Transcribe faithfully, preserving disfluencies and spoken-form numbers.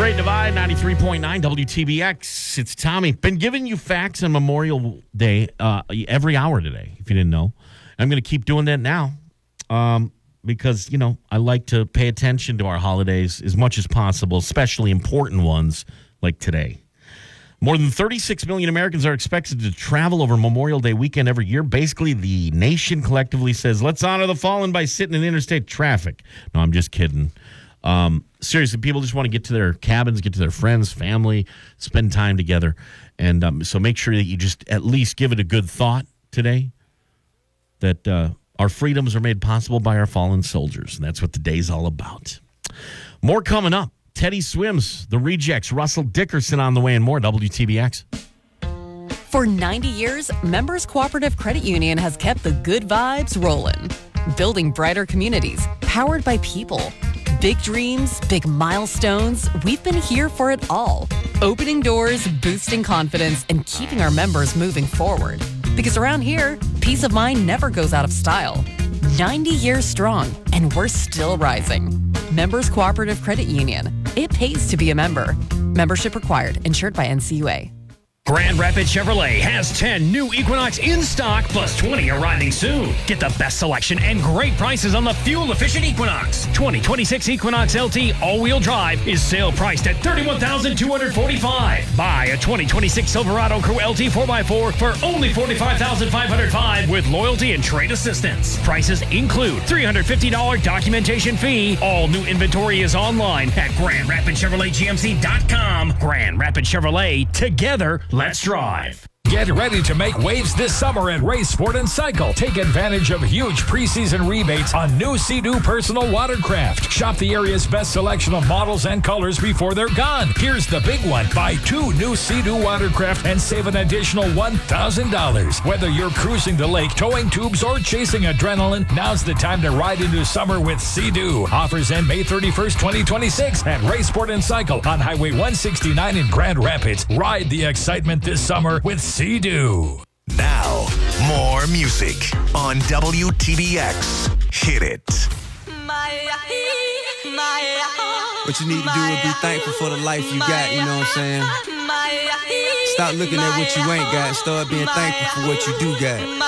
Great Divide, ninety-three point nine W T B X. It's Tommy. Been giving you facts on Memorial Day uh, every hour today, if you didn't know. I'm going to keep doing that now um, because, you know, I like to pay attention to our holidays as much as possible, especially important ones like today. More than thirty-six million Americans are expected to travel over Memorial Day weekend every year. Basically, the nation collectively says, let's honor the fallen by sitting in interstate traffic. No, I'm just kidding. Um, seriously, people just want to get to their cabins, get to their friends, family, spend time together. And um, so make sure that you just at least give it a good thought today, that uh, our freedoms are made possible by our fallen soldiers. And that's what the day's all about. More coming up. Teddy Swims, The Rejects, Russell Dickerson on the way, and more. W T B X. For ninety years, Members Cooperative Credit Union has kept the good vibes rolling. Building brighter communities, powered by people. Big dreams, big milestones, we've been here for it all. Opening doors, boosting confidence, and keeping our members moving forward. Because around here, peace of mind never goes out of style. ninety years strong, and we're still rising. Members Cooperative Credit Union. It pays to be a member. Membership required. Insured by N C U A. Grand Rapids Chevrolet has ten new Equinox in stock, plus twenty arriving soon. Get the best selection and great prices on the fuel-efficient Equinox. twenty twenty-six Equinox L T all-wheel drive is sale priced at thirty-one thousand two hundred forty-five dollars. Buy a twenty twenty-six Silverado Crew L T four by four for only forty-five thousand five hundred five dollars with loyalty and trade assistance. Prices include three hundred fifty dollars documentation fee. All new inventory is online at Grand Rapids Chevrolet G M C dot com. Grand Rapids Chevrolet, together, let's drive. Get ready to make waves this summer at Race Sport and Cycle. Take advantage of huge preseason rebates on new Sea-Doo personal watercraft. Shop the area's best selection of models and colors before they're gone. Here's the big one. Buy two new Sea-Doo watercraft and save an additional one thousand dollars. Whether you're cruising the lake, towing tubes, or chasing adrenaline, now's the time to ride into summer with Sea-Doo. Offers end May thirty-first, twenty twenty-six at Race Sport and Cycle on Highway one sixty-nine in Grand Rapids. Ride the excitement this summer with Sea-Doo. Now, more music on W T B X. Hit it. What you need to do is be thankful for the life you got, you know what I'm saying? Stop looking at what you ain't got. Start being thankful for what you do got.